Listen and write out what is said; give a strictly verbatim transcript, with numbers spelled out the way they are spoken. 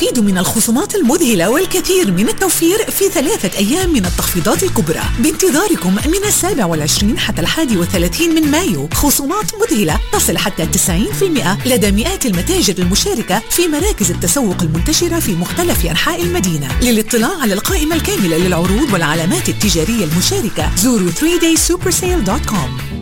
استفيدوا من الخصومات المذهلة والكثير من التوفير في ثلاثة أيام من التخفيضات الكبرى بانتظاركم من السابع والعشرين حتى الحادي والثلاثين من مايو. خصومات مذهلة تصل حتى تسعين بالمئة لدى مئات المتاجر المشاركة في مراكز التسوق المنتشرة في مختلف أنحاء المدينة. للاطلاع على القائمة الكاملة للعروض والعلامات التجارية المشاركة زوروا ثري داي سوبر سيل دوت كوم.